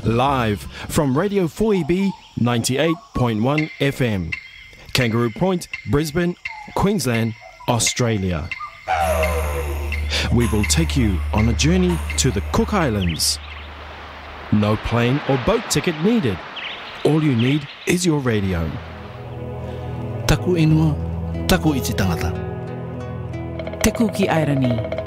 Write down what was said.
Live from Radio 4EB 98.1 FM. Kangaroo Point, Brisbane, Queensland, Australia. We will take you on a journey to the Cook Islands. No plane or boat ticket needed. All you need is your radio. Taku inua, taku iti tangata. Te kuki airani.